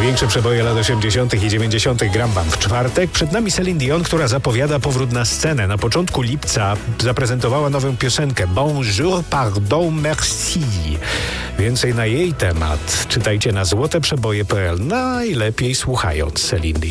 Największe przeboje lat 80. i 90. gram wam w czwartek. Przed nami Celine Dion, która zapowiada powrót na scenę. Na początku lipca zaprezentowała nową piosenkę Bonjour, pardon, merci. Więcej na jej temat czytajcie na złoteprzeboje.pl, najlepiej słuchając Celine Dion.